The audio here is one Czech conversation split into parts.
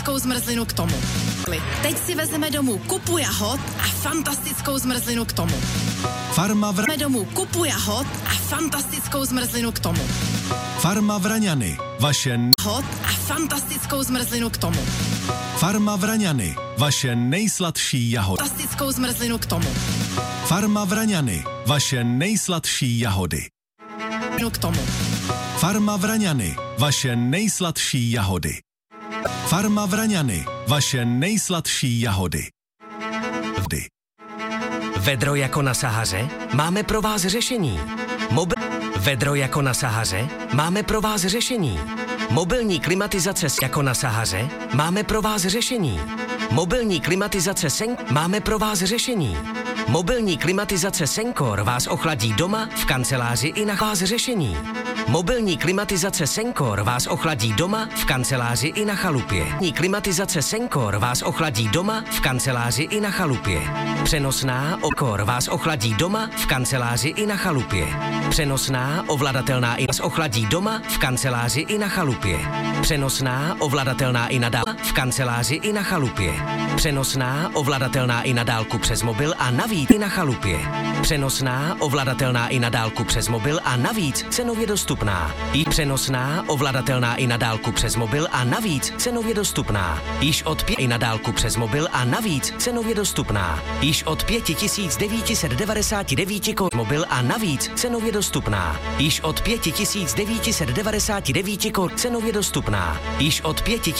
fantastickou zmrzlinu k tomu. Teď si vezmeme domů kupu jahod a fantastickou zmrzlinu k tomu. Farma domů kupu jahod a fantastickou zmrzlinu k tomu. Farma Vraňany, vaše Hod a fantastickou zmrzlinu k tomu. Farma Vraňany, vaše nejsladší jahody. Fantastickou zmrzlinu k tomu. Farma Vraňany, vaše nejsladší jahody. K tomu. Farma Vraňany, vaše nejsladší jahody. Farma Vraňany, vaše nejsladší jahody. Vedro jako na Sahaře? Máme pro vás řešení. Vedro jako na Sahaře? Máme pro vás řešení. Mobilní klimatizace jako na Sahaře? Máme pro vás řešení. Mobilní klimatizace máme pro vás řešení. Mobilní klimatizace Sencor vás ochladí doma, v kanceláři i na vás řešení. Mobilní klimatizace Sencor vás ochladí doma, v kanceláři i na chalupě. Mobilní klimatizace Sencor vás ochladí doma, v kanceláři i na chalupě. Přenosná Okor vás ochladí doma, v kanceláři i na chalupě. Přenosná ovladatelná i vás ochladí doma, v kanceláři i na chalupě. Přenosná ovladatelná i na dálku v kanceláři i na chalupě. Přenosná ovladatelná i na dálku přes mobil a navíc i na chalupě. Přenosná ovladatelná i na dálku přes mobil a navíc cenově dostupná. I přenosná ovladatelná i na dálku přes mobil a navíc cenově dostupná. Již od 5 i na dálku přes mobil a navíc cenově dostupná. Již od 5999 korun mobil a navíc cenově dostupná. Již od 5999 korun cenově dostupná. Již od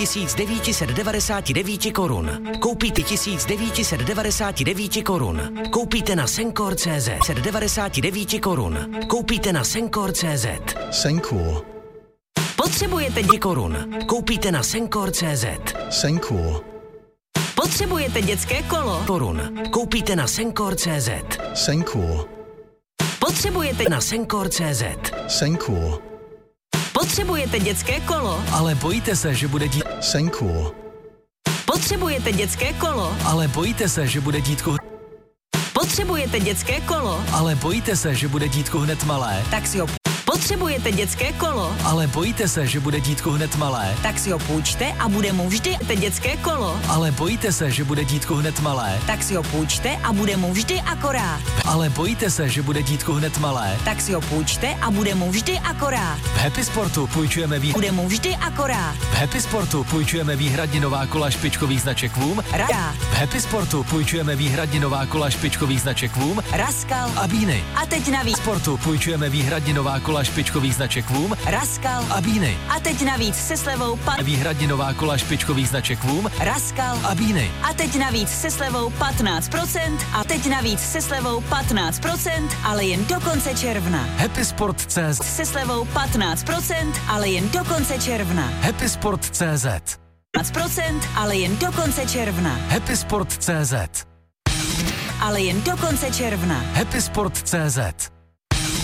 5999 korun. Koupíte 1999 korun. Koupíte na Sencor.cz 99 korun. Koupíte na Sencor.cz. Sencor. Potřebujete korun. Koupíte na Sencor.cz. Sencor. Potřebujete dětské kolo. Korun. Koupíte na Sencor.cz. Sencor. Potřebujete na Sencor.cz. Sencor. Potřebujete dětské kolo. Ale bojíte se, že bude Sencor. Potřebujete dětské kolo. Ale bojíte se, že bude dítku Potřebujete dětské kolo. Ale bojíte se, že bude dítku hned malé. Tak si ho Potřebujete dětské kolo. Ale bojíte se, že bude dítku hned malé. Tak si ho půjčte a bude mu vždy dětské kolo. Ale bojíte se, že bude dítku hned malé. Tak si ho půjčte a bude mu vždy akorát. Ale bojíte se, že bude dítku hned malé. Tak si ho půjčte a bude mu vždy akorát. V Happy Sportu půjčujeme Bude mu vždy akorát. V Happy Sportu půjčujeme výhradně nová kola špičkových značek VUM. V Happy Sportu půjčujeme výhradně nová kola špičkových značek VUM. Raskal a Bíny. A teď navíc Sportu půjčujeme výhradně nová kola špičkových značek VUM. Raskal a Bíny. A teď navíc se slevou výhradně nová kola špičkových značek VUM. Raskal a Bíny. A teď navíc se slevou 15%. A teď navíc se slevou 15%, ale jen do konce června. Happy Sport.cz se slevou 15%, ale jen do konce června. Happy Sport.cz 15%, ale jen do konce června. Happy Sport.cz Ale jen do konce června. Happy Sport.cz